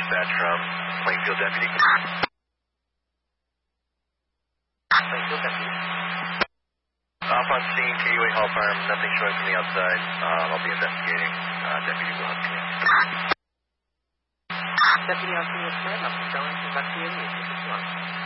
dispatch from Plainfield Deputy. Plainfield Deputy. Off on scene, KUA Hall Farm, nothing showing from the outside. I'll be investigating. Deputy will have to Deputy on scene with command, nothing showing, investigating, 661.